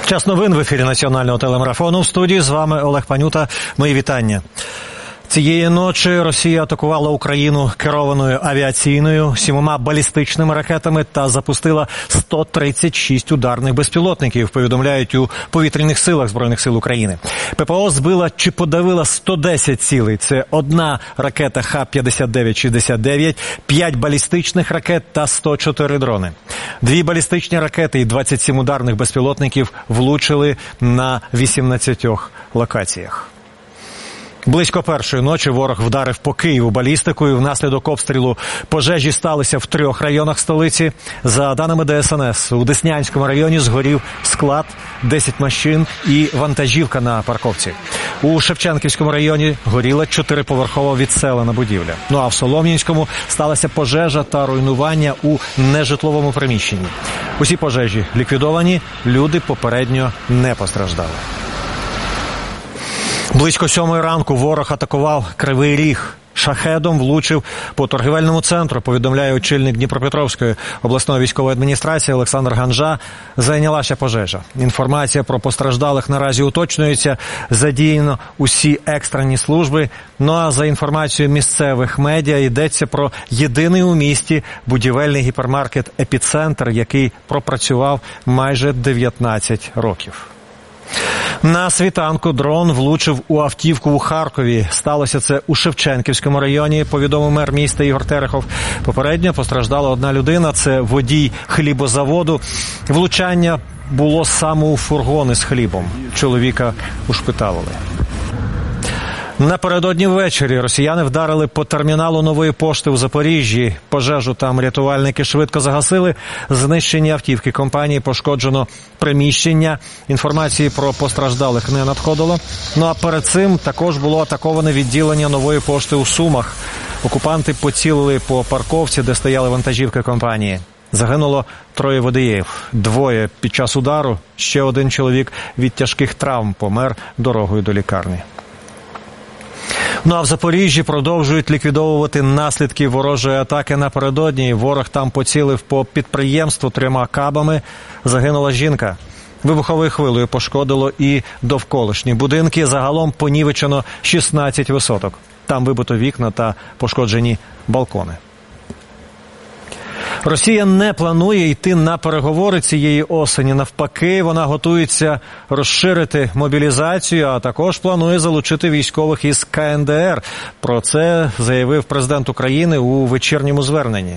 Час новин в ефірі національного телемарафону. В студії з вами Олег Панюта. Мої вітання. Цієї ночі Росія атакувала Україну керованою авіаційною 7 балістичними ракетами та запустила 136 ударних безпілотників, повідомляють у повітряних силах Збройних сил України. ППО збила чи подавила 110 цілей. Це одна ракета Х-59-69, 5 балістичних ракет та 104 дрони. 2 балістичні ракети і 27 ударних безпілотників влучили на 18 локаціях. Близько першої ночі ворог вдарив по Києву балістикою. Внаслідок обстрілу пожежі сталися в 3 районах столиці. За даними ДСНС, у Деснянському районі згорів склад, 10 машин і вантажівка на парковці. У Шевченківському районі горіла 4-поверхова відселена будівля. Ну а в Солом'янському сталася пожежа та руйнування у нежитловому приміщенні. Усі пожежі ліквідовані, люди попередньо не постраждали. Близько 7 ранку ворог атакував Кривий Ріг. Шахедом влучив по торгівельному центру, повідомляє очільник Дніпропетровської обласної військової адміністрації Олександр Ганжа. Зайнялася пожежа. Інформація про постраждалих наразі уточнюється. Задіяно усі екстрені служби. Ну а за інформацією місцевих медіа йдеться про єдиний у місті будівельний гіпермаркет «Епіцентр», який пропрацював майже 19 років. На світанку дрон влучив у автівку у Харкові. Сталося це у Шевченківському районі, повідомив мер міста Ігор Терехов. Попередньо постраждала одна людина, це водій хлібозаводу. Влучання було саме у фургон із хлібом. Чоловіка ушпиталили. Напередодні ввечері росіяни вдарили по терміналу Нової пошти у Запоріжжі. Пожежу там рятувальники швидко загасили. Знищені автівки компанії, пошкоджено приміщення. Інформації про постраждалих не надходило. Ну а перед цим також було атаковане відділення Нової пошти у Сумах. Окупанти поцілили по парковці, де стояли вантажівки компанії. Загинуло 3 водіїв. 2 під час удару. Ще 1 чоловік від тяжких травм помер дорогою до лікарні. Ну а в Запоріжжі продовжують ліквідовувати наслідки ворожої атаки напередодні. Ворог там поцілив по підприємству 3 кабами. Загинула жінка. Вибуховою хвилею пошкодило і довколишні будинки. Загалом понівечено 16 висоток. Там вибито вікна та пошкоджені балкони. Росія не планує йти на переговори цієї осені. Навпаки, вона готується розширити мобілізацію, а також планує залучити військових із КНДР. Про це заявив президент України у вечірньому зверненні.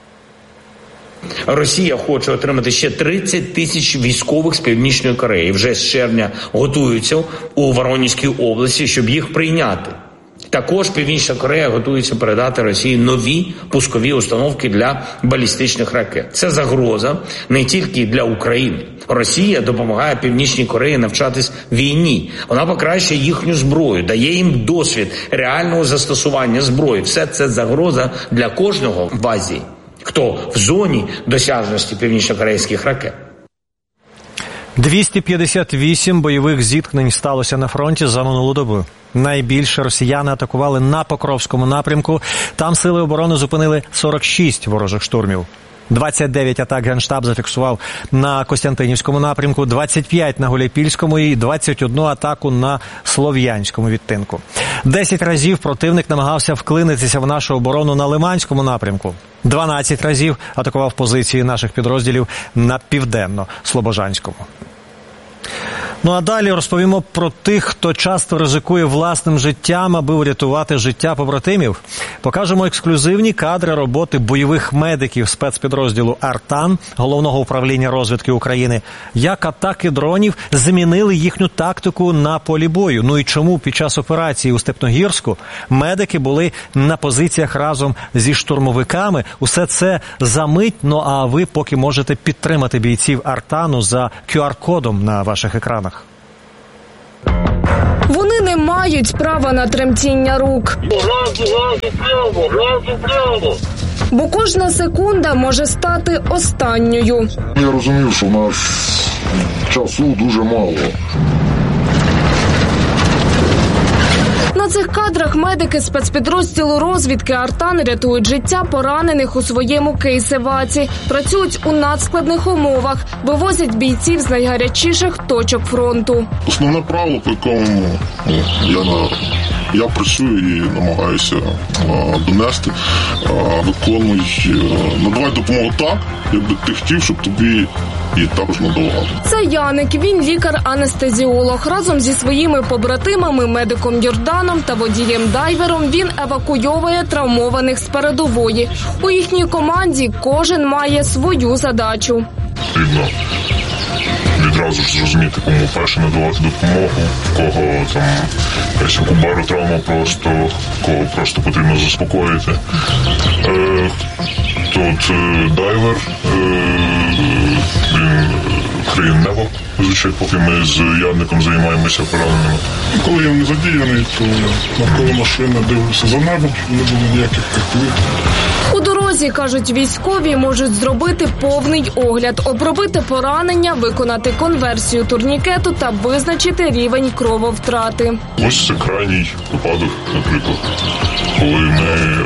Росія хоче отримати ще 30 тисяч військових з Північної Кореї. Вже з червня готуються у Воронезькій області, щоб їх прийняти. Також Північна Корея готується передати Росії нові пускові установки для балістичних ракет. Це загроза не тільки для України. Росія допомагає Північній Кореї навчатись війні. Вона покращує їхню зброю, дає їм досвід реального застосування зброї. Все це загроза для кожного в Азії, хто в зоні досяжності північнокорейських ракет. 258 бойових зіткнень сталося на фронті за минулу добу. Найбільше росіяни атакували на Покровському напрямку. Там сили оборони зупинили 46 ворожих штурмів. 29 атак Генштаб зафіксував на Костянтинівському напрямку, 25 на Гуляйпільському і 21 атаку на Слов'янському відтинку. 10 разів противник намагався вклинитися в нашу оборону на Лиманському напрямку. 12 разів атакував позиції наших підрозділів на Південно-Слобожанському. Ну а далі розповімо про тих, хто часто ризикує власним життям, аби врятувати життя побратимів. Покажемо ексклюзивні кадри роботи бойових медиків спецпідрозділу «Артан» Головного управління розвідки України. Як атаки дронів змінили їхню тактику на полі бою. Ну і чому під час операції у Степногірську медики були на позиціях разом зі штурмовиками. Усе це за мить, ну а ви поки можете підтримати бійців «Артану» за QR-кодом на ваших екранах. Вони не мають права на тремтіння рук. Бо кожна секунда може стати останньою. Я розумів, що у нас часу дуже мало. На На цих кадрах медики спецпідрозділу розвідки «Артан» рятують життя поранених у своєму кейсеваці. Працюють у надскладних умовах, вивозять бійців з найгарячіших точок фронту. Основне правило, по якому я працюю і намагаюся донести, виконуй, надавай допомогу так, якби ти хотів, щоб тобі і також надавали. Це Яник, він лікар-анестезіолог. Разом зі своїми побратимами, медиком Йорданом та водієм-дайвером, він евакуйовує травмованих з передової. У їхній команді кожен має свою задачу. Потрібно відразу ж зрозуміти, кому перше надавати допомогу, кого там якась баротравма просто, кого просто потрібно заспокоїти. Тут дайвер, він криє небо, звичайно, поки ми з Янником займаємося пораненими. Коли я не задіяний, то навколо машини дивлюся за небом, щоб не було ніяких конфліктів. У дорозі, кажуть військові, можуть зробити повний огляд, обробити поранення, виконати конверсію турнікету та визначити рівень крововтрати. Ось це крайній випадок, наприклад, коли ми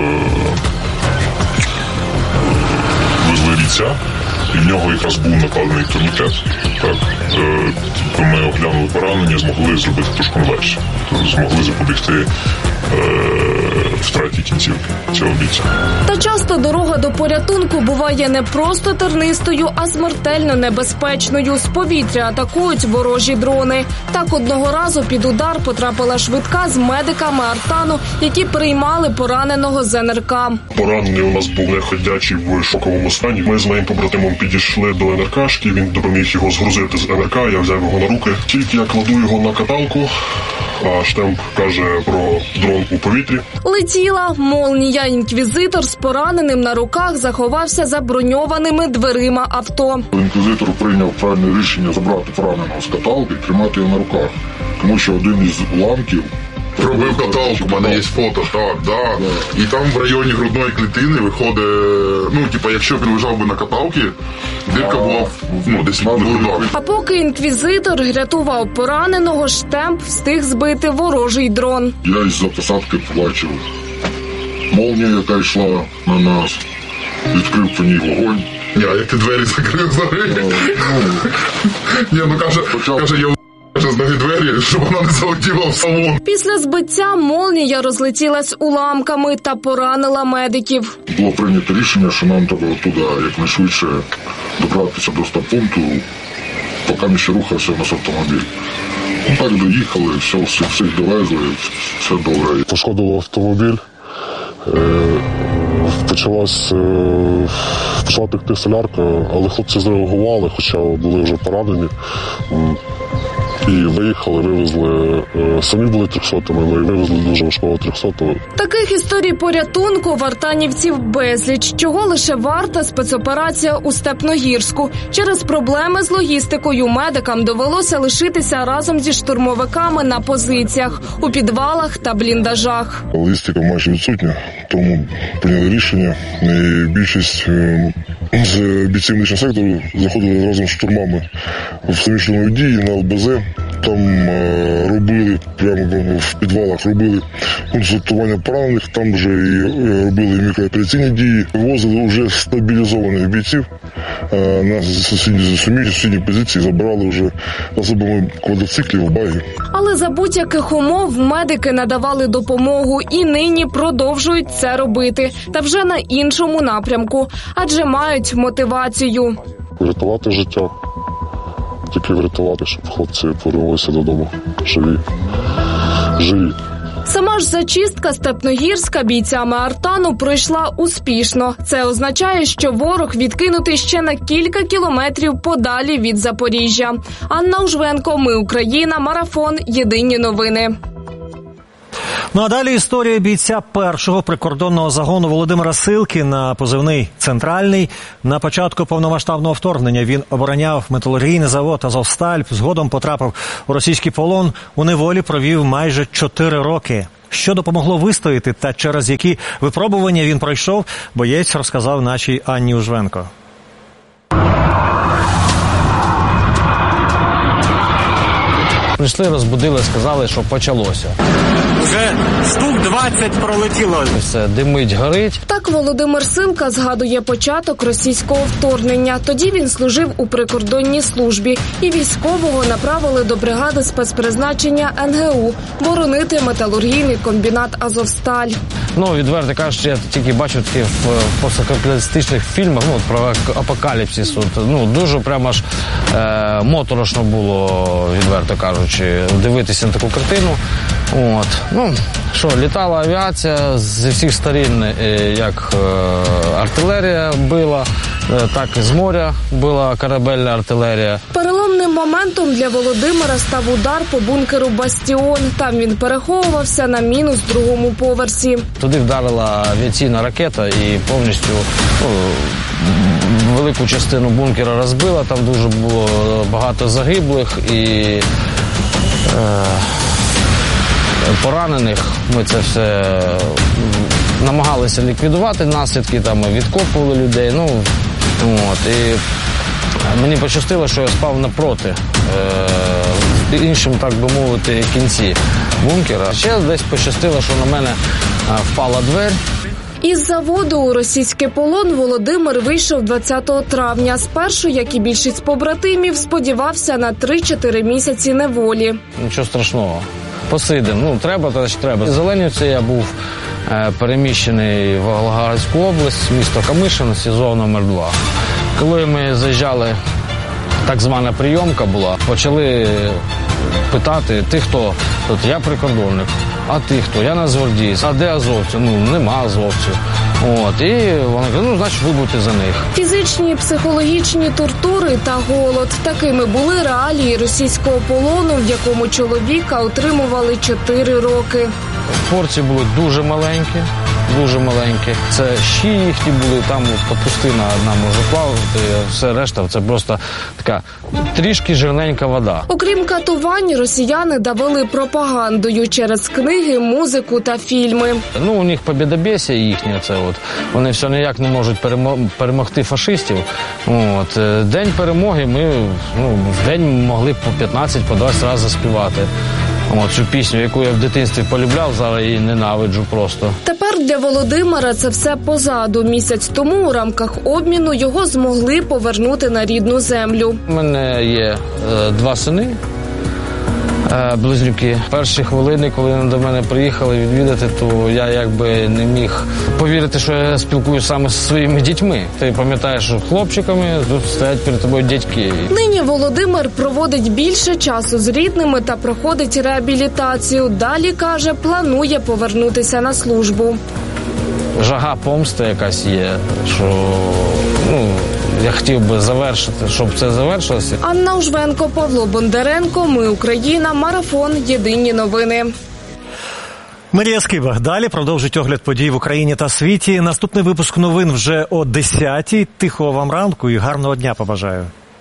везли бійця, і в нього якраз був накладений турнікет. Так, то ми оглянули поранення, змогли зробити ту ж конверсію, змогли запобігти втраті кінцівки цього бійця. Та часто дорога до порятунку буває не просто тернистою, а смертельно небезпечною. З повітря атакують ворожі дрони. Так одного разу під удар потрапила швидка з медиками «Артану», які приймали пораненого з НРК. Поранений у нас був неходячий в шоковому стані. Ми з моїм побратимом підійшли до НРКшки, він допоміг його згрузити з НРК, я взяв його на руки. Тільки я кладу його на каталку, а штемп каже про дрон у повітрі. Летіла молнія. Інквізитор з пораненим на руках заховався за броньованими дверима авто. Інквізитор прийняв правильне рішення забрати пораненого з каталки і тримати його на руках, тому що один із уламків пробив каталку, в мене є фото, так, да. І там в районі грудної клітини виходить, якщо він лежав би на каталці, дірка була, десь в грудах. А поки інквізитор рятував пораненого, штемп встиг збити ворожий дрон. Я із-за посадки побачив молнію, яка йшла на нас, відкрив по ній вогонь. А як ти двері закрив взагалі? Каже, я з ноги двері, щоб вона не залетіла в салон. Після збиття молнія розлетілась уламками та поранила медиків. Було прийнято рішення, що нам треба туди якнайшвидше добратися до стаб-пункту, поки ми ще рухався наш автомобіль. Так доїхали, всіх довезли, все добре. Пошкодив автомобіль, почала текти солярка, але хлопці зреагували, хоча були вже поранені. І виїхали, вивезли, самі були 300-ми, але вивезли дуже важкого 300-го. Таких історій порятунку в артанівців безліч. Чого лише варта спецоперація у Степногірську. Через проблеми з логістикою медикам довелося лишитися разом зі штурмовиками на позиціях, у підвалах та бліндажах. Логістика майже відсутня, тому прийняли рішення. І більшість з бійців медичного сектору заходили разом з штурмами в суміжному дії на ЛБЗ. Там робили, прямо в підвалах робили консультування поранених, там вже і робили мікроопераційні дії, вивозили вже стабілізованих бійців на сусідні позиції, забирали вже засобами квадроциклів, баги. Але за будь-яких умов медики надавали допомогу і нині продовжують це робити. Та вже на іншому напрямку, адже мають мотивацію. Врятувати життя. Тільки врятувати, щоб хлопці повернулися додому живі. Сама ж зачистка Степногірська бійцями Артану пройшла успішно. Це означає, що ворог відкинутий ще на кілька кілометрів подалі від Запоріжжя. Анна Ужвенко, Ми Україна, Марафон, Єдині новини. Ну а далі історія бійця першого прикордонного загону Володимира Силки на позивний «Центральний». На початку повномасштабного вторгнення він обороняв металургійний завод «Азовсталь», згодом потрапив у російський полон, у неволі провів майже 4 роки. Що допомогло вистояти та через які випробування він пройшов, боєць розказав нашій Анні Ужвенко. Прийшли, розбудили, сказали, що почалося. Вже штук 20 пролетіло. Все димить, горить. Так Володимир Силка згадує початок російського вторгнення. Тоді він служив у прикордонній службі. І військового направили до бригади спецпризначення НГУ боронити металургійний комбінат «Азовсталь». Відверто кажучи, я тільки бачу такі в постапокаліптичних фільмах, про апокаліпсис. Дуже прямо аж моторошно було, відверто кажучи, дивитися на таку картину. Літала авіація зі всіх сторін, як артилерія била, так і з моря била корабельна артилерія. Переломним моментом для Володимира став удар по бункеру «Бастіон». Там він переховувався на мінус другому поверсі. Туди вдарила авіаційна ракета і повністю велику частину бункера розбила. Там дуже було багато загиблих і поранених. Ми це все намагалися ліквідувати, наслідки, відкопували людей. І мені пощастило, що я спав напроти, іншим, так би мовити, кінці бункера. Ще десь пощастило, що на мене впала двері. Із заводу у російський полон Володимир вийшов 20 травня. Спершу, як і більшість побратимів, сподівався на 3-4 місяці неволі. Нічого страшного. Посидим. Треба, то ж треба. З Оленівця я був переміщений в Волгоградську область, місто Камишин, СІЗО номер 2. Коли ми заїжджали, так звана прийомка була, почали питати, ти хто? Тут я прикордонник. А ти хто? Я нацгвардієць. А де азовці? Нема азовців. І вони кажуть, значить ви будете за них. Фізичні, психологічні тортури та голод. Такими були реалії російського полону, в якому чоловіка утримували 4 роки. Порції були дуже маленькі. Це щі їхні були, там капустина одна може плавати, все решта це просто така трішки жирненька вода. Окрім катувань, росіяни давили пропагандою через книги, музику та фільми. У них побєдобєсія їхня, вони все ніяк не можуть перемогти фашистів. День перемоги ми в день могли по 15-20 разів заспівати. Цю пісню, яку я в дитинстві полюбляв, зараз її ненавиджу просто. Тепер для Володимира це все позаду. Місяць тому у рамках обміну його змогли повернути на рідну землю. У мене є 2 сини, близнюки. Перші хвилини, коли вони до мене приїхали відвідати, то я якби не міг повірити, що я спілкуюся саме зі своїми дітьми. Ти пам'ятаєш, що хлопчиками тут стоять перед тобою дядьки. Нині Володимир проводить більше часу з рідними та проходить реабілітацію. Далі, каже, планує повернутися на службу. Жага помсти якась є, що я хотів би завершити, щоб це завершилося. Анна Ужвенко, Павло Бондаренко. Ми Україна. Марафон. Єдині новини. Марія Скиба далі продовжить огляд подій в Україні та світі. Наступний випуск новин вже о 10-й. Тихого вам ранку і гарного дня побажаю.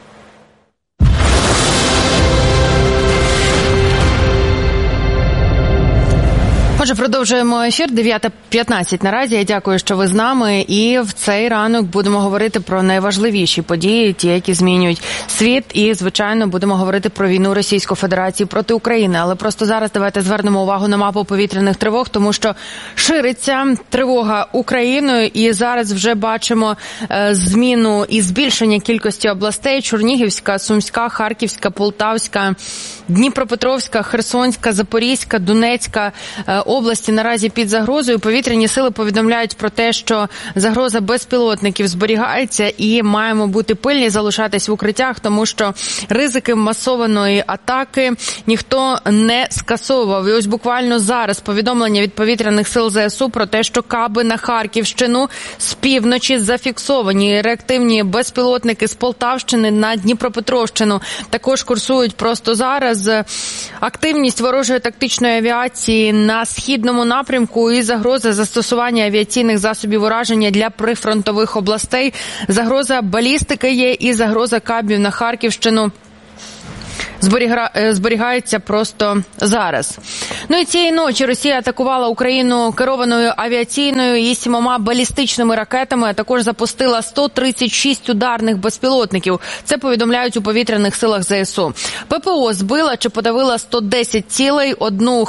Отже, продовжуємо ефір. 9:15 наразі. Я дякую, що ви з нами. І в цей ранок будемо говорити про найважливіші події, ті, які змінюють світ. І, звичайно, будемо говорити про війну Російської Федерації проти України. Але просто зараз давайте звернемо увагу на мапу повітряних тривог, тому що шириться тривога Україною. І зараз вже бачимо зміну і збільшення кількості областей. Чернігівська, Сумська, Харківська, Полтавська, Дніпропетровська, Херсонська, Запорізька, Донецька області наразі під загрозою. Повітряні сили повідомляють про те, що загроза безпілотників зберігається і маємо бути пильні, залишатись в укриттях, тому що ризики масованої атаки ніхто не скасовував. І ось буквально зараз повідомлення від повітряних сил ЗСУ про те, що каби на Харківщину з півночі зафіксовані. Реактивні безпілотники з Полтавщини на Дніпропетровщину також курсують просто зараз. Активність ворожої тактичної авіації на східному напрямку і загроза застосування авіаційних засобів ураження для прифронтових областей. Загроза балістики є і загроза кабів на Харківщину зберігається просто зараз. Ну і цієї ночі Росія атакувала Україну керованою авіаційною і 7 балістичними ракетами, а також запустила 136 ударних безпілотників. Це повідомляють у повітряних силах ЗСУ. ППО збила чи подавила 110 цілей, одну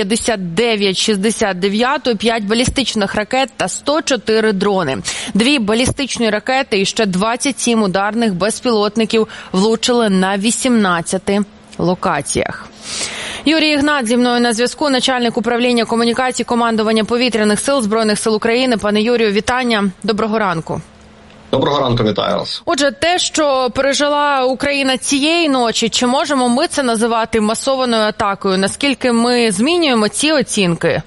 Х-59-69, 5 балістичних ракет та 104 дрони. 2 балістичні ракети і ще 27 ударних безпілотників влучили на 18 локаціях. Юрій Ігнат зі мною на зв'язку, начальник управління комунікацій командування повітряних сил Збройних сил України. Пане Юрію, вітання. Доброго ранку. Доброго ранку, вітаю вас. Отже, те, що пережила Україна цієї ночі, чи можемо ми це називати масованою атакою? Наскільки ми змінюємо ці оцінки?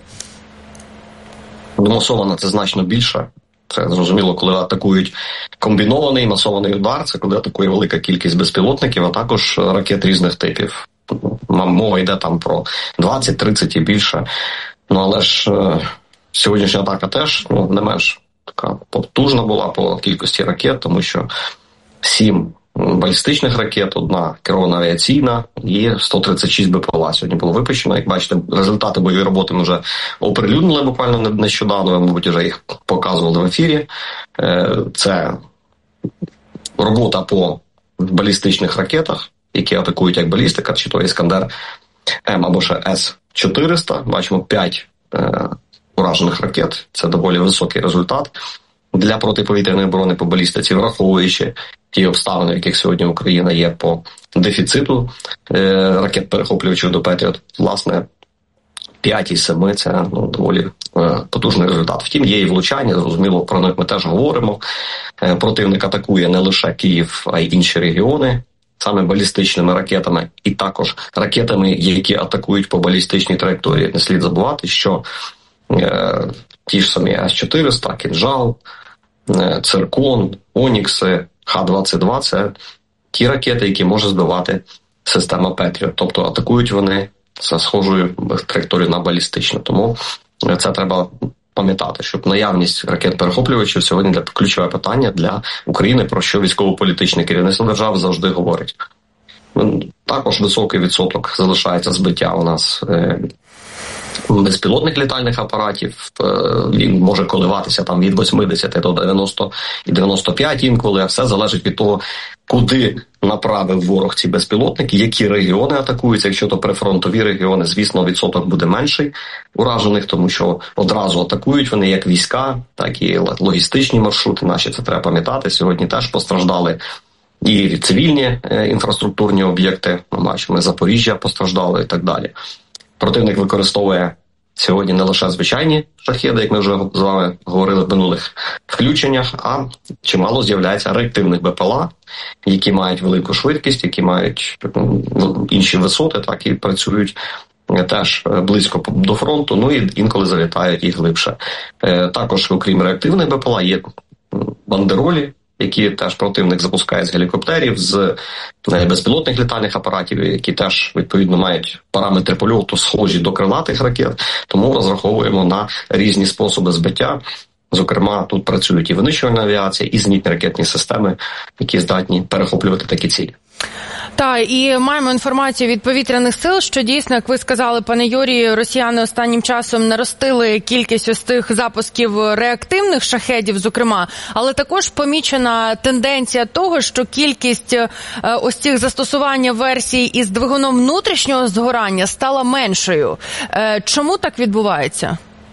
Масовано це значно більше. Це зрозуміло, коли атакують комбінований масований удар, це коли атакує велика кількість безпілотників, а також ракет різних типів. Мова йде там про 20, 30 і більше. Ну, але ж сьогоднішня атака теж не менш така потужна була по кількості ракет, тому що 7 балістичних ракет, 1 керована авіаційна і 136 БПЛА сьогодні було випущено. Як бачите, результати бойової роботи ми вже оприлюднили буквально нещодавно, ви, мабуть, вже їх показували в ефірі. Це робота по балістичних ракетах, які атакують як балістика, чи то Іскандер М або ще С-400. Бачимо 5 уражених ракет. Це доволі високий результат для протиповітряної оборони по балістиці, враховуючи ті обставини, в яких сьогодні Україна є по дефіциту ракет-перехоплювачів до Петріот. Власне, 5 із 7 – це доволі потужний результат. Втім, є і влучання, зрозуміло, про них ми теж говоримо. Противник атакує не лише Київ, а й інші регіони, саме балістичними ракетами і також ракетами, які атакують по балістичній траєкторії. Не слід забувати, що ті ж самі С-400, Кінжал, Циркон, Онікси, Х-22 – це ті ракети, які може збивати система Петріот. Тобто атакують вони за схожою траєкторією на балістичну. Тому це треба пам'ятати, що наявність ракет-перехоплювачів сьогодні для ключове питання для України, про що військово-політичне керівництво держави завжди говорить. Також високий відсоток залишається збиття у нас безпілотних літальних апаратів. Він може коливатися там від 80 до 90 і 95 інколи, а все залежить від того, куди направив ворог ці безпілотники, які регіони атакуються. Якщо то прифронтові регіони, звісно, відсоток буде менший уражених, тому що одразу атакують вони як війська, так і логістичні маршрути наші, це треба пам'ятати. Сьогодні теж постраждали і цивільні інфраструктурні об'єкти, ми бачимо, Запоріжжя постраждало і так далі. Противник використовує сьогодні не лише звичайні шахеди, як ми вже з вами говорили в минулих включеннях, а чимало з'являється реактивних БПЛА, які мають велику швидкість, які мають інші висоти, так і працюють теж близько до фронту, ну і інколи залітають і глибше. Також, окрім реактивних БПЛА, є бандеролі, які теж противник запускає з гелікоптерів, з безпілотних літальних апаратів, які теж, відповідно, мають параметри польоту схожі до крилатих ракет, тому розраховуємо на різні способи збиття. Зокрема, тут працюють і винищувальна авіація, і зенітні ракетні системи, які здатні перехоплювати такі цілі. Так, і маємо інформацію від повітряних сил, що дійсно, як ви сказали, пане Юрію, росіяни останнім часом наростили кількість ось тих запусків реактивних шахедів, зокрема, але також помічена тенденція того, що кількість ось цих застосування версій із двигуном внутрішнього згорання стала меншою. Чому так відбувається?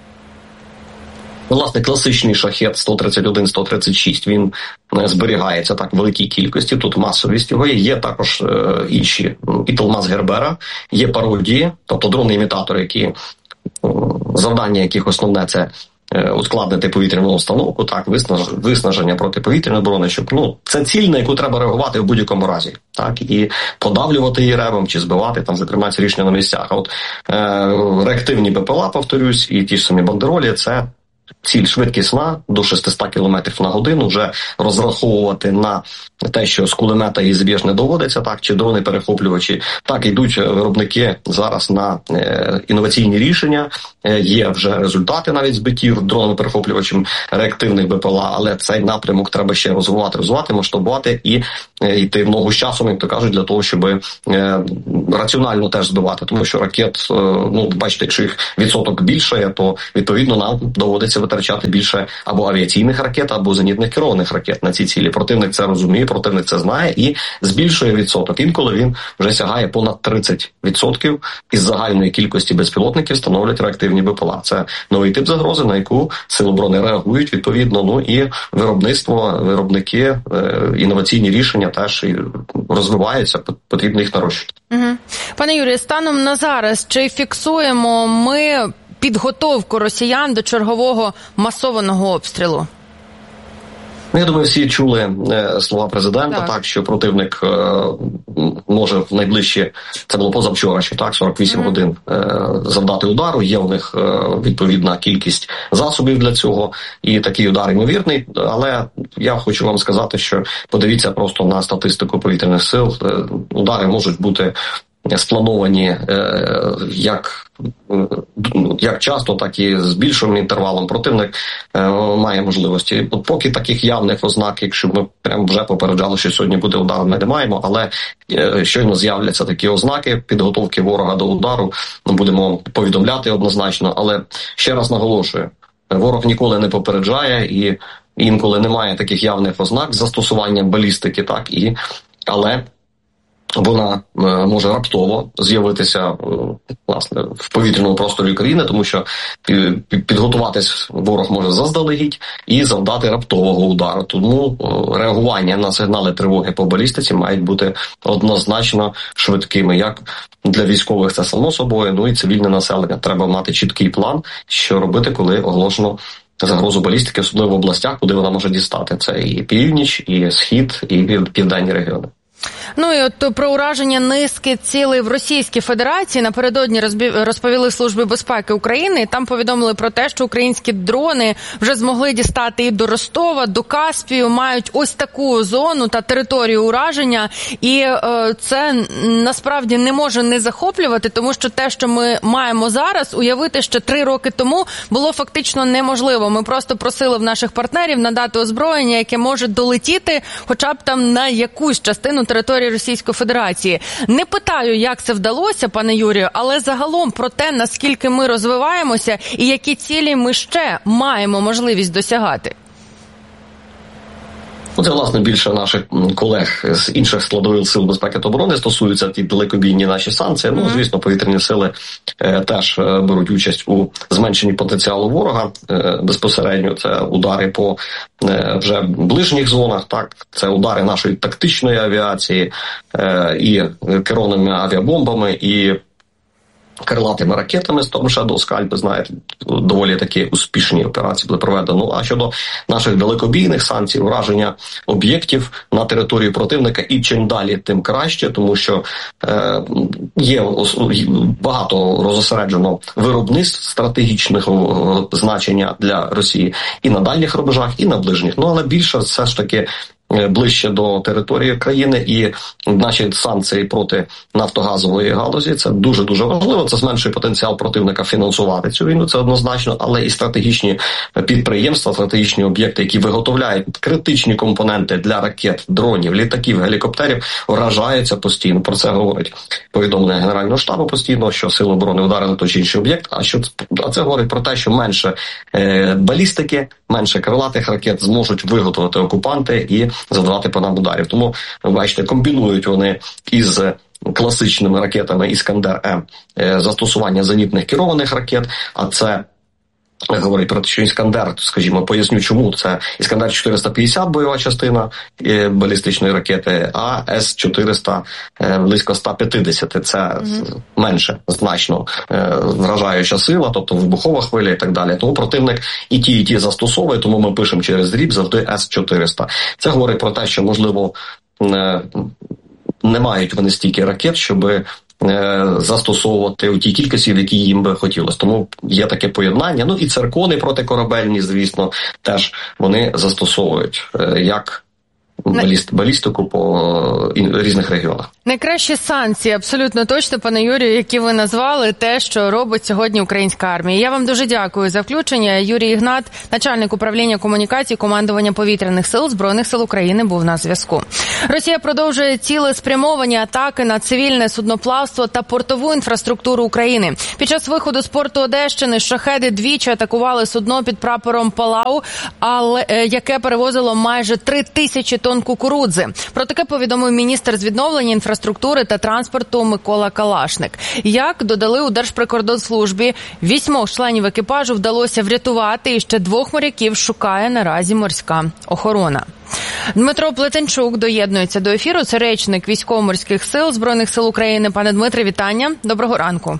Власне, класичний шахед 131-136, він зберігається так в великій кількості, тут масовість його є також інші, і Томас Гербера, є пародії, тобто дрони-імітатори, які завдання яких основне це ускладнити повітряну установку, так, виснаження протиповітряної оборони, щоб, це ціль, на яку треба реагувати в будь-якому разі, так, і подавлювати її ребом, чи збивати, там, зокрема, ці рішення на місцях. А от реактивні БПЛА, повторюсь, і ті ж самі бандеролі, це ціль швидкісна до 600 км на годину, вже розраховувати на те, що з кулемета і збіж не доводиться, так, чи дрони-перехоплювачі. Так, йдуть виробники зараз на інноваційні рішення, є вже результати навіть збиттів дронами-перехоплювачем реактивних БПЛА, але цей напрямок треба ще розвивати, масштабувати і йти в ногу з часом, як то кажуть, для того, щоб раціонально теж збивати, тому що ракет, бачите, якщо їх відсоток більше, то відповідно нам доводиться витрачати більше або авіаційних ракет, або зенітних керованих ракет на ці цілі. Противник це розуміє, противник це знає і збільшує відсоток. Інколи він вже сягає понад 30% із загальної кількості безпілотників становлять реактивні БПЛА. Це новий тип загрози, на яку Сили оборони реагують відповідно, і виробники, інноваційні рішення теж розвиваються, потрібно їх нарощувати. Угу. Пане Юрію, станом на зараз, чи фіксуємо ми підготовку росіян до чергового масованого обстрілу? Я думаю, всі чули слова президента, так, що противник може в найближчі, це було позавчора, що так, 48 годин завдати удару, є в них відповідна кількість засобів для цього, і такий удар ймовірний, але я хочу вам сказати, що подивіться просто на статистику повітряних сил, удари можуть бути сплановані як часто, так і з більшим інтервалом. Противник має можливості. Поки таких явних ознак, якщо ми прямо вже попереджали, що сьогодні буде удар, ми не маємо, але щойно з'являться такі ознаки підготовки ворога до удару, ми будемо повідомляти однозначно, але ще раз наголошую, ворог ніколи не попереджає і інколи немає таких явних ознак застосування балістики, так, але вона може раптово з'явитися, власне, в повітряному просторі країни, тому що підготуватись ворог може заздалегідь і завдати раптового удару. Тому реагування на сигнали тривоги по балістиці мають бути однозначно швидкими. Як для військових це само собою, і цивільне населення. Треба мати чіткий план, що робити, коли оголошено загрозу балістики, особливо в областях, куди вона може дістати. Це і північ, і схід, і південні регіони. І от про ураження низки цілей в Російській Федерації напередодні розповіли Служби безпеки України. Там повідомили про те, що українські дрони вже змогли дістати і до Ростова, до Каспію, мають ось таку зону та територію ураження. І це насправді не може не захоплювати, тому що те, що ми маємо зараз, уявити ще 3 роки тому було фактично неможливо. Ми просто просили в наших партнерів надати озброєння, яке може долетіти хоча б там на якусь частину території Російської Федерації. Не питаю, як це вдалося, пане Юрію, але загалом про те, наскільки ми розвиваємося і які цілі ми ще маємо можливість досягати. Це, власне, більше наших колег з інших складових сил безпеки та оборони стосуються ті далекобійні наші санкції. Звісно, повітряні сили теж беруть участь у зменшенні потенціалу ворога. Безпосередньо це удари по вже ближніх зонах, так, це удари нашої тактичної авіації і керованими авіабомбами, і крилатими ракетами Storm Shadow, Скальпи, знаєте, доволі такі успішні операції були проведені. А щодо наших далекобійних санкцій, ураження об'єктів на території противника, і чим далі, тим краще, тому що є багато розосереджено виробництв стратегічного значення для Росії і на дальніх рубежах, і на ближніх. Але більше все ж таки ближче до території країни, і наші санкції проти нафтогазової галузі, це дуже-дуже важливо, це зменшує потенціал противника фінансувати цю війну, це однозначно, але і стратегічні підприємства, стратегічні об'єкти, які виготовляють критичні компоненти для ракет, дронів, літаків, гелікоптерів, вражаються постійно. Про це говорить повідомлення Генерального штабу постійно, що Сили оборони ударили той чи інший об'єкт, а це говорить про те, що менше балістики, менше крилатих ракет зможуть виготовити окупанти і завдавати по нам ударів. Тому, бачите, комбінують вони із класичними ракетами «Іскандер-М» застосування зенітних керованих ракет, а це говорить про те, що «Іскандер», скажімо, поясню чому, це «Іскандер-450» бойова частина балістичної ракети, а С-400 близько 150, це менше значно вражаюча сила, тобто вибухова хвиля і так далі. Тому противник і ті застосовує, тому ми пишемо через дріб завжди С-400. Це говорить про те, що, можливо, не мають вони стільки ракет, щоб застосовувати у тій кількості, в якій їм би хотілося. Тому є таке поєднання. Ну і циркони протикорабельні, звісно, теж вони застосовують як балістику по різних регіонах. Найкращі санкції, абсолютно точно, пане Юрію, які ви назвали, те, що робить сьогодні українська армія. Я вам дуже дякую за включення. Юрій Ігнат, начальник управління комунікацій командування повітряних сил Збройних сил України, був на зв'язку. Росія продовжує цілеспрямовані атаки на цивільне судноплавство та портову інфраструктуру України. Під час виходу з порту Одещини шахеди двічі атакували судно під прапором Палау, яке перевозило майже 3000 тонн кукурудзи. Про таке повідомив міністр з відновлення інфраструктури та транспорту Микола Калашник. Як додали у Держприкордонслужбі, 8 членів екіпажу вдалося врятувати, і ще 2 моряків шукає наразі морська охорона. Дмитро Плетенчук доєднується до ефіру. Це речник Військово-морських сил Збройних сил України. Пане Дмитре, вітання. Доброго ранку.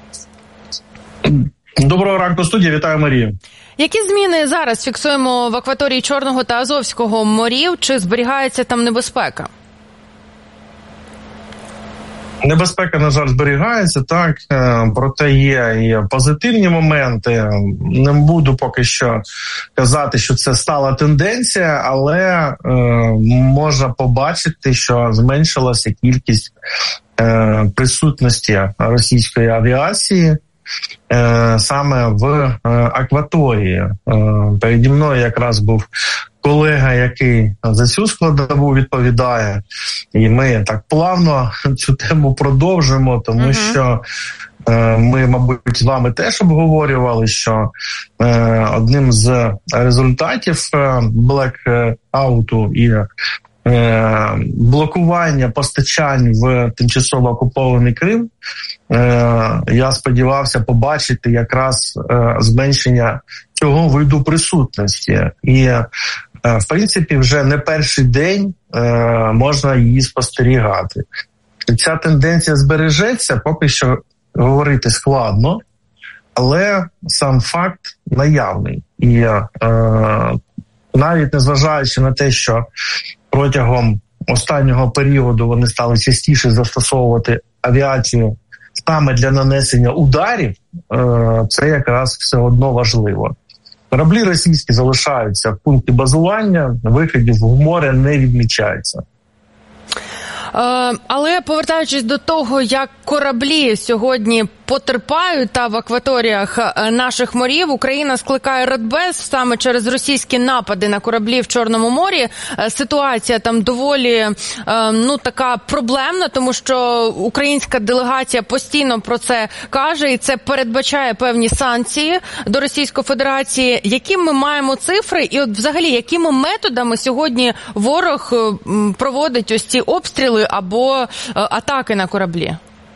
Доброго ранку, студія. Вітаю, Марія. Які зміни зараз фіксуємо в акваторії Чорного та Азовського морів? Чи зберігається там небезпека? Небезпека, на жаль, зберігається, так, проте є і позитивні моменти. Не буду поки що казати, що це стала тенденція, але можна побачити, що зменшилася кількість присутності російської авіації саме в акваторії. Переді мною якраз був колега, який за цю складову відповідає, і ми так плавно цю тему продовжуємо, тому що ми, мабуть, з вами теж обговорювали, що одним з результатів блекауту і блокування постачань в тимчасово окупований Крим, я сподівався побачити якраз зменшення цього виду присутності. І, в принципі, вже не перший день можна її спостерігати. Ця тенденція збережеться, поки що говорити складно, але сам факт наявний. І навіть незважаючи на те, що протягом останнього періоду вони стали частіше застосовувати авіацію саме для нанесення ударів, це якраз все одно важливо. Кораблі російські залишаються в пункті базування, виходів в море не відмічається. Але повертаючись до того, як кораблі сьогодні потерпають та в акваторіях наших морів, Україна скликає Радбез саме через російські напади на кораблі в Чорному морі. Ситуація там доволі така проблемна, тому що українська делегація постійно про це каже, і це передбачає певні санкції до Російської Федерації. Які ми маємо цифри і от взагалі якими методами сьогодні ворог проводить ось ці обстріли або атаки на кораблі?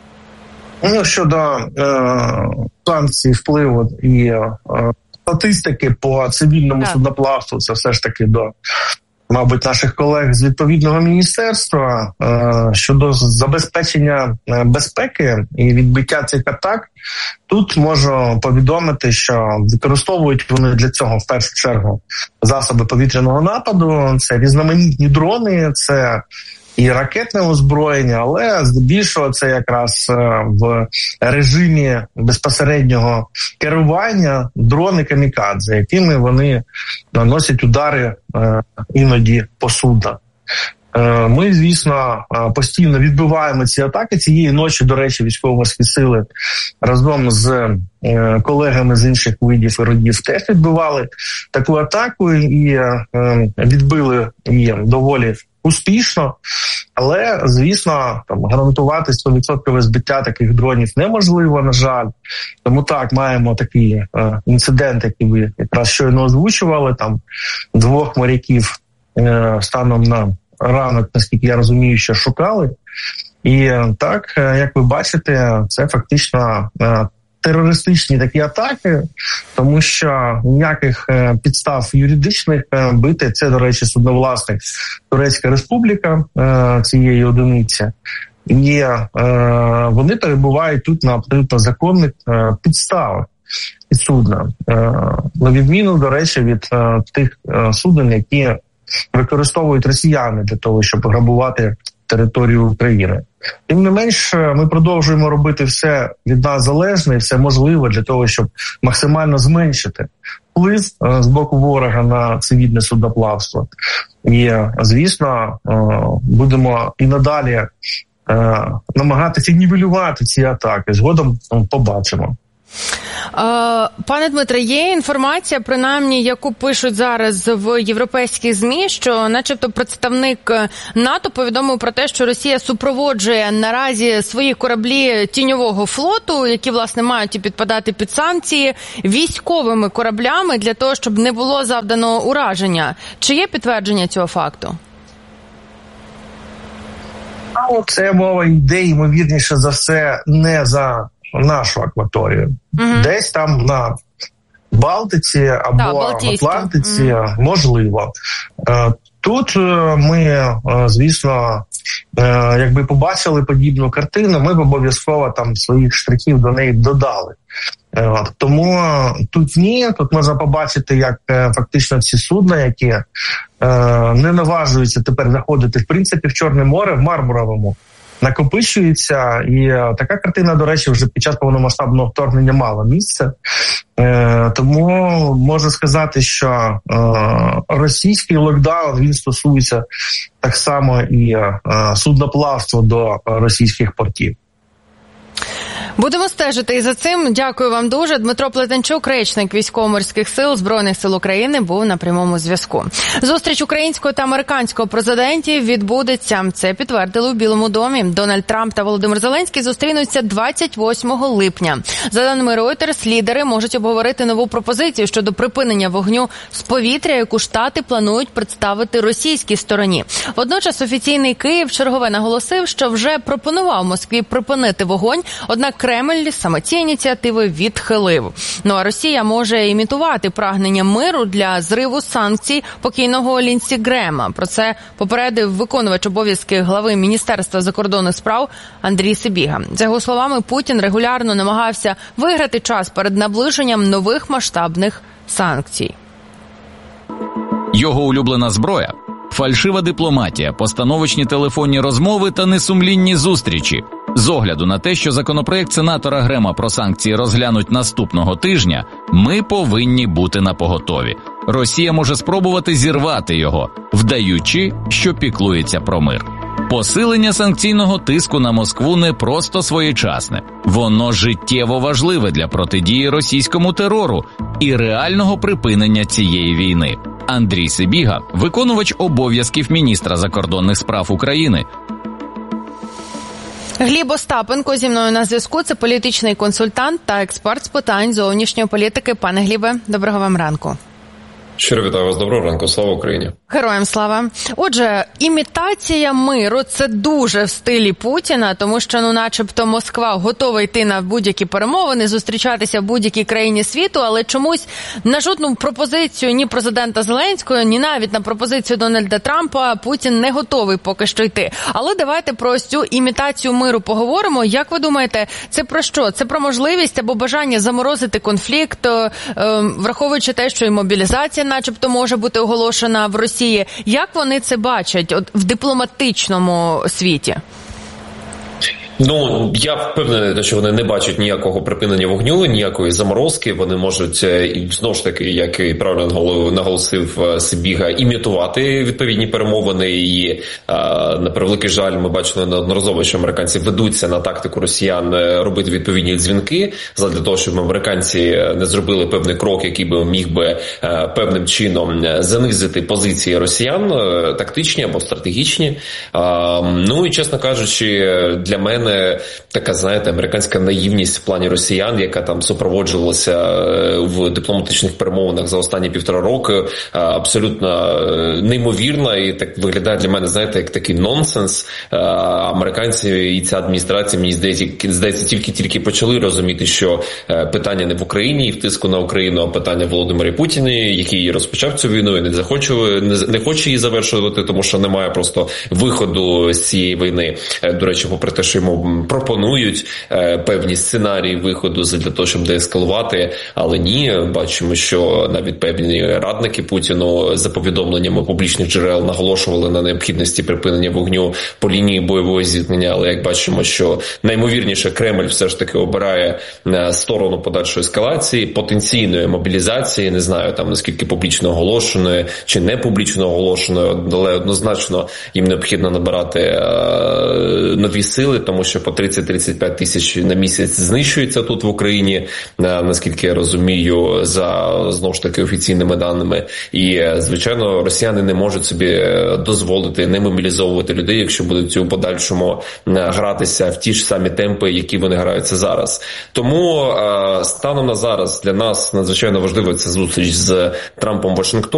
Щодо санкцій, впливу і статистики по цивільному судноплавству, це все ж таки до, мабуть, наших колег з відповідного міністерства. Щодо забезпечення безпеки і відбиття цих атак, тут можу повідомити, що використовують вони для цього в першу чергу засоби повітряного нападу, це різноманітні дрони, це і ракетне озброєння, але здебільшого це якраз в режимі безпосереднього керування дрони камікадзе, якими вони наносять удари іноді по суднах. Ми, звісно, постійно відбиваємо ці атаки. Цієї ночі, до речі, військово-морські сили разом з колегами з інших видів і родів теж відбивали таку атаку і відбили її доволі успішно, але, звісно, гарантувати 100% збиття таких дронів неможливо, на жаль. Тому так, маємо такий інцидент, який ви якраз щойно озвучували, там 2 моряків станом на ранок, наскільки я розумію, що шукали. І так, як ви бачите, це фактично терористичні такі атаки, тому що ніяких підстав юридичних бити, це, до речі, судновласник Турецька Республіка цієї одиниці, і вони перебувають тут на абсолютно законних підставах і судна. На відміну, до речі, від тих суден, які використовують росіяни для того, щоб грабувати територію України. Тим не менш, ми продовжуємо робити все від нас залежне і все можливе для того, щоб максимально зменшити вплив з боку ворога на цивільне судноплавство. І, звісно, будемо і надалі намагатися нівелювати ці атаки. Згодом побачимо. Пане Дмитре, є інформація, принаймні, яку пишуть зараз в європейських ЗМІ, що начебто представник НАТО повідомив про те, що Росія супроводжує наразі свої кораблі тіньового флоту, які, власне, мають і підпадати під санкції, військовими кораблями для того, щоб не було завдано ураження. Чи є підтвердження цього факту? Це мова йде, ймовірніше за все, не за нашу акваторію. Десь там на Балтиці або Атлантиці, можливо. Тут ми, звісно, якби побачили подібну картину, ми б обов'язково там своїх штрихів до неї додали. Тому тут ні, тут можна побачити, як фактично ці судна, які не наважуються тепер заходити, в принципі, в Чорне море, в Мармуровому, накопичується, і така картина, до речі, вже під час повномасштабного вторгнення мала місце. Тому можу сказати, що російський локдаун, він стосується так само і судноплавства до російських портів. Будемо стежити і за цим. Дякую вам дуже. Дмитро Плетенчук, речник Військово-морських сил Збройних сил України, був на прямому зв'язку. Зустріч українського та американського президентів відбудеться. Це підтвердили у Білому домі. Дональд Трамп та Володимир Зеленський зустрінуться 28 липня. За даними Reuters, лідери можуть обговорити нову пропозицію щодо припинення вогню з повітря, яку Штати планують представити російській стороні. Водночас офіційний Київ чергове наголосив, що вже пропонував Москві припинити вогонь, однак Кремль саме ці ініціативи відхилив. Ну а Росія може імітувати прагнення миру для зриву санкцій покійного Лінсі Грема. Про це попередив виконувач обов'язків глави Міністерства закордонних справ Андрій Сибіга. За його словами, Путін регулярно намагався виграти час перед наближенням нових масштабних санкцій. Його улюблена зброя – фальшива дипломатія, постановочні телефонні розмови та несумлінні зустрічі. З огляду на те, що законопроект сенатора Грема про санкції розглянуть наступного тижня, ми повинні бути напоготові. Росія може спробувати зірвати його, вдаючи, що піклується про мир. Посилення санкційного тиску на Москву не просто своєчасне. Воно життєво важливе для протидії російському терору і реального припинення цієї війни. Андрій Сибіга, виконувач обов'язків міністра закордонних справ України. Гліб Остапенко зі мною на зв'язку. Це політичний консультант та експерт з питань зовнішньої політики. Пане Глібе, доброго вам ранку. Щиро вітаю вас, доброго ранку, слава Україні. Героям слава. Отже, імітація миру – це дуже в стилі Путіна, тому що, начебто, Москва готова йти на будь-які перемовини, зустрічатися в будь-якій країні світу, але чомусь на жодну пропозицію ні президента Зеленського, ні навіть на пропозицію Дональда Трампа Путін не готовий поки що йти. Але давайте про ось цю імітацію миру поговоримо. Як ви думаєте, це про що? Це про можливість або бажання заморозити конфлікт, враховуючи те, що і мобілізація начебто може бути оголошена в Росії. Як вони це бачать в дипломатичному світі? Ну, я впевнений, що вони не бачать ніякого припинення вогню, ніякої заморозки. Вони можуть, знову ж таки, як і правильно наголосив Сибіга, імітувати відповідні перемовини. І, на превеликий жаль, ми бачили неодноразово, що американці ведуться на тактику росіян робити відповідні дзвінки, для того, щоб американці не зробили певний крок, який би міг би певним чином занизити позиції росіян, тактичні або стратегічні. Ну і, чесно кажучи, для мене така, знаєте, американська наївність в плані росіян, яка там супроводжувалася в дипломатичних перемовинах за останні 1,5 роки, абсолютно неймовірна, і так виглядає для мене, знаєте, як такий нонсенс. Американці і ця адміністрація, мені здається, тільки почали розуміти, що питання не в Україні і в тиску на Україну, а питання в Володимирі Путіні, який розпочав цю війну і не хоче її завершувати, тому що немає просто виходу з цієї війни. До речі, попри те, що йому бачимо, пропонують певні сценарії виходу для того, щоб деескалувати, але ні, бачимо, що навіть певні радники Путіну за повідомленнями публічних джерел наголошували на необхідності припинення вогню по лінії бойового зіткнення, але як бачимо, що наймовірніше Кремль все ж таки обирає сторону подальшої ескалації, потенційної мобілізації, не знаю там наскільки публічно оголошеної чи не публічно оголошеної, але однозначно їм необхідно набирати нові сили, тому що по 30-35 тисяч на місяць знищується тут в Україні, наскільки я розумію, за знову ж таки офіційними даними. І, звичайно, росіяни не можуть собі дозволити не мобілізовувати людей, якщо будуть у подальшому гратися в ті ж самі темпи, які вони граються зараз. Тому станом на зараз для нас надзвичайно важлива ця зустріч з Трампом в Вашингтоні.